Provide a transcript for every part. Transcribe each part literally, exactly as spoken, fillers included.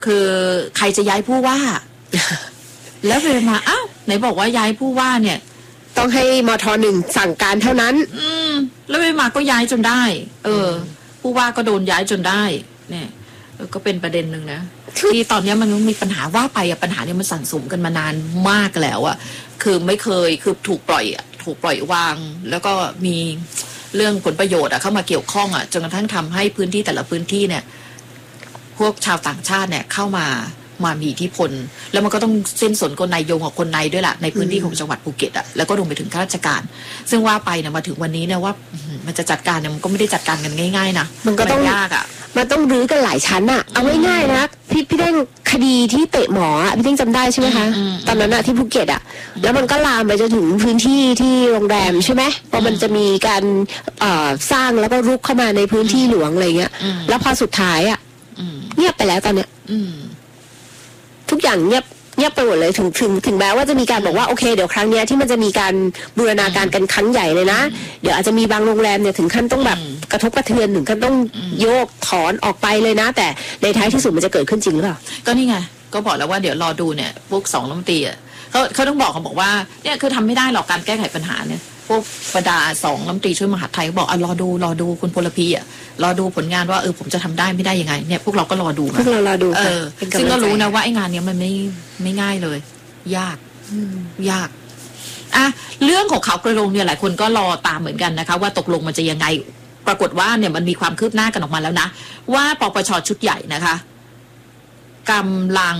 คือใครจะย้ายผู้ว่า แล้วไปมาอ้าวไหนบอกว่าย้ายผู้ว่าเนี่ยต้องให้มทหนึ่งสั่งการเท่านั้นอืมแล้วไปมาก็ย้ายจนได้ เออ ผู้ว่าก็โดนย้ายจนได้เนี่ยก็เป็นประเด็นหนึ่งนะที่ตอนนี้มันมีปัญหาว่าไปอะปัญหาเนี่ยมันสั่งสมกันมานานมากแล้วอะคือไม่เคยคือถูกปล่อยถูกปล่อยวางแล้วก็มีเรื่องผลประโยชน์อะเข้ามาเกี่ยวข้องอะจนกระทั่งทำให้พื้นที่แต่ละพื้นที่เนี่ยพวกชาวต่างชาติเนี่ยเข้ามามามีอิทธิพลแล้วมันก็ต้องเส้นสนคนในโยงกับคนในด้วยล่ะในพื้นที่ของจังหวัดภูเก็ตอะแล้วก็รวมไปถึงข้าราชการซึ่งว่าไปเนี่ยมาถึงวันนี้เนี่ยว่ามันจะจัดการเนี่ยมันก็ไม่ได้จัดการกันง่ายๆนะมันก็ต้องยากอะมันต้องรื้อกันหลายชั้นอะเอาง่ายๆนะพี่พี่เด้งคดีที่เตะหมออะพี่เด้งจำได้ใช่ไหมคะตอนนั้นอะที่ภูเก็ตอะแล้วมันก็ลามไปจนถึงพื้นที่ที่โรงแรมใช่ไหมเพราะมันจะมีการสร้างแล้วก็รุกเข้ามาในพื้นที่หลวงอะไรเงี้ยแล้วพอสุดท้ายอะเงียบไปแล้วตอนเนี้ยทุกอย่างเงียบเงียบไปหมดเลยถึงถึงถึงแม้ว่าจะมีการบอกว่าโอเคเดี๋ยวครั้งนี้ที่มันจะมีการบูรณาการกันครั้งใหญ่เลยนะเดี๋ยวอาจจะมีบางโรงแรมเนี่ยถึงขั้นต้องแบบกระทบกระเทือนถึงขั้นต้องโยกถอนออกไปเลยนะแต่ในท้ายที่สุดมันจะเกิดขึ้นจริงหรือเปล่าก็นี่ไงก็บอกแล้วว่าเดี๋ยวรอดูเนี่ยพวกสองรัฐมนตรีอ่ะเขาเขาต้องบอกเขาบอกว่าเนี่ยคือทำไม่ได้หรอกการแก้ไขปัญหาเนี่ยพวกบรรดาสองรัฐมนตรีช่วยมหาดไทยบอกอ่ะรอดูรอดูคุณพลพีอ่ะรอดูผลงานว่าเออผมจะทำได้ไม่ได้ยังไงเนี่ยพวกเราก็รอดูพวกเรารอดูเออซึ่งก็รู้นะว่าไอ้งานเนี้ยมันไม่ไม่ง่ายเลยยากยากอ่ะเรื่องของเขากระโดงเนี่ยหลายคนก็รอตามเหมือนกันนะคะว่าตกลงมันจะยังไงปรากฏว่าเนี่ยมันมีความคืบหน้ากันออกมาแล้วนะว่าปปชชุดใหญ่นะคะกำลัง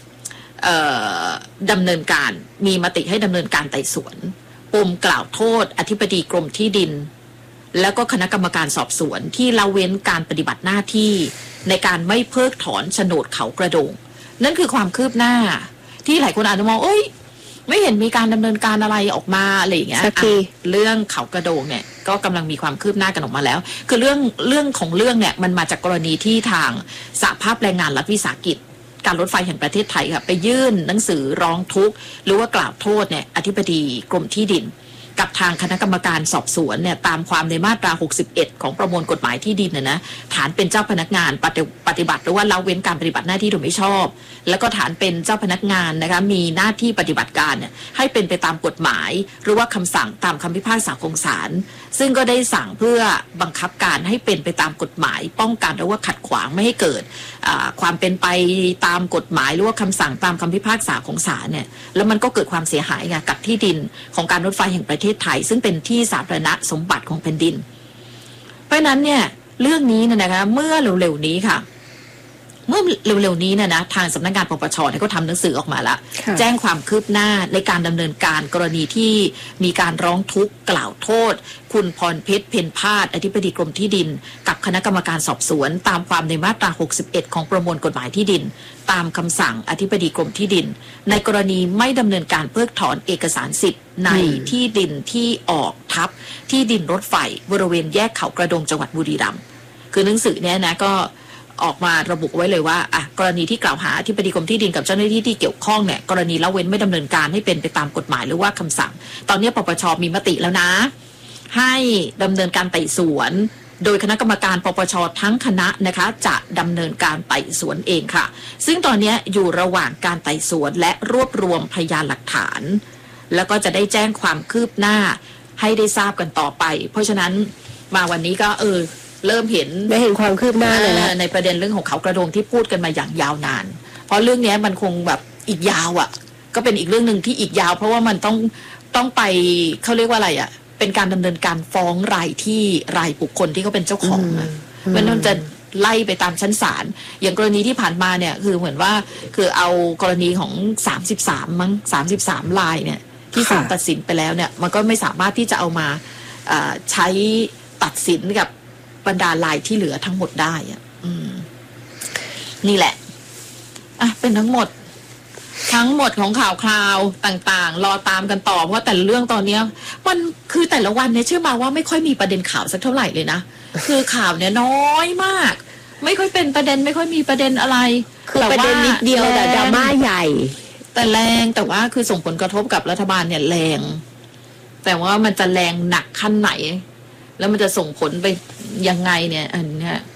ดำเนินการมีมติให้ดำเนินการไต่สวนปมกล่าวโทษอธิบดีกรมที่ดินแล้วก็คณะกรรมการสอบสวนที่ละเว้นการปฏิบัติหน้าที่ในการไม่เพิกถอนโฉนดเขากระโดงนั่นคือความคืบหน้าที่หลายคนอาจจะมองเอ้ยไม่เห็นมีการดำเนินการอะไรออกมาอะไรอย่างเงี้ยเรื่องเขากระโดงเนี่ยก็กำลังมีความคืบหน้ากันออกมาแล้วคือเรื่องเรื่องของเรื่องเนี่ยมันมาจากกรณีที่ทางสหภาพแรงงานรัฐวิสาหกิจการรถไฟแห่งประเทศไทยค่ะไปยื่นหนังสือร้องทุกข์หรือว่ากล่าวโทษเนี่ยอธิบดีกรมที่ดินกับทางคณะกรรมการสอบสวนเนี่ยตามความในมาตราหกสิบเอ็ดของประมวลกฎหมายที่ดินนะนะฐานเป็นเจ้าพนักงานปฏิบัติหรือว่าละเว้นการปฏิบัติหน้าที่โดยไม่ชอบแล้วก็ฐานเป็นเจ้าพนักงานนะคะมีหน้าที่ปฏิบัติการเนี่ยให้เป็นไปตามกฎหมายหรือว่าคำสั่งตามคำพิพากษาของศาลซึ่งก็ได้สั่งเพื่อบังคับการให้เป็นไปตามกฎหมายป้องกันหรือว่าขัดขวางไม่ให้เกิดความเป็นไปตามกฎหมายหรือว่าคำสั่งตามคำพิพากษาของศาลเนี่ยแล้วมันก็เกิดความเสียหายไงกับที่ดินของการรถไฟแห่งประเทศไทยซึ่งเป็นที่สาธารณสมบัติของแผ่นดินเพราะนั้นเนี่ยเรื่องนี้เนี่ยนะคะเมื่อเร็วๆนี้ค่ะเมื่อเร็วๆนี้เนี่ยนะทางสำนักงานปปชเนี่ยก็ทำหนังสือออกมาแล้วแจ้งความคืบหน้าในการดำเนินการกรณีที่มีการร้องทุกข์กล่าวโทษคุณพรเพชรเพ็ญพาสอธิบดีกรมที่ดินกับคณะกรรมการสอบสวนตามความในมาตราหกสิบเอ็ดของประมวลกฎหมายที่ดินตามคำสั่งอธิบดีกรมที่ดินในกรณีไม่ดำเนินการเพิกถอนเอกสารสิทธิ์ในที่ดินที่ออกทับที่ดินรถไฟบริเวณแยกเขากระโดงจังหวัดบุรีรัมย์คือหนังสือเนี้ยนะก็ออกมาระบุไว้เลยว่าอ่ะกรณีที่กล่าวหาอธิบดีกรมที่ดินกับเจ้าหน้าที่ที่เกี่ยวข้องเนี่ยกรณีละเว้นไม่ดำเนินการให้เป็นไปตามกฎหมายหรือว่าคำสั่งตอนนี้ปปชมีมติแล้วนะให้ดำเนินการไต่สวนโดยคณะกรรมการปปชทั้งคณะนะคะจะดำเนินการไต่สวนเองค่ะซึ่งตอนนี้อยู่ระหว่างการไต่สวนและรวบรวมพยานหลักฐานแล้วก็จะได้แจ้งความคืบหน้าให้ได้ทราบกันต่อไปเพราะฉะนั้นมาวันนี้ก็เออเริ่มเห็นได้เห็นความคืบหน้าเลยนะในประเด็นเรื่องของเขากระโดงที่พูดกันมาอย่างยาวนานเพราะเรื่องนี้มันคงแบบอีกยาวอ่ะก็เป็นอีกเรื่องหนึ่งที่อีกยาวเพราะว่ามันต้องต้องไปเขาเรียกว่าอะไรอ่ะเป็นการดำเนินการฟ้องรายที่รายบุคคลที่เขาเป็นเจ้าของนะมันต้องจะไล่ไปตามชั้นศาลอย่างกรณีที่ผ่านมาเนี่ยคือเหมือนว่าคือเอากรณีของสามสิบสามมั้งสามสิบสามรายเนี่ยที่ศาลตัดสินไปแล้วเนี่ยมันก็ไม่สามารถที่จะเอามาใช้ตัดสินกับบรรดาลายที่เหลือทั้งหมดได้อ่ะอืมนี่แหละอ่ะเป็นทั้งหมดทั้งหมดของข่าวคราวต่างๆรอตามกันต่อเพราะแต่เรื่องตอนเนี้ยมันคือแต่ละวันเนี่ยเชื่อมาว่าไม่ค่อยมีประเด็นข่าวสักเท่าไหร่เลยนะคือข่าวเนี่ยน้อยมากไม่ค่อยเป็นประเด็นไม่ค่อยมีประเด็นอะไรคือประเด็นนิดเดียวแต่ดราม่าใหญ่แต่แรงแต่ว่าคือส่งผลกระทบกับรัฐบาลเนี่ยแรงแต่ว่ามันจะแรงหนักขั้นไหนแล้วมันจะส่งผลไปยังไงเนี่ยอันนี้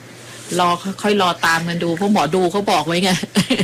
รอค่อยๆรอตามกันดูเพราะหมอดูเขาบอกไว้ไง